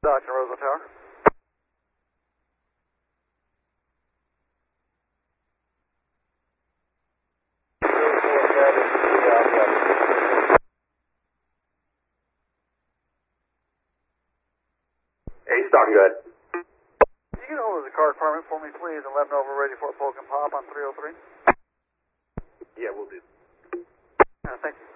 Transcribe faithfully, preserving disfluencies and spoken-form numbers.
Doctor Roseland Tower. Hey, Stock, go ahead. Can you get a hold of the car department for me, please, and let them know we're ready for a Polk and Pop on three oh three? Yeah, we'll do. Uh, thank you.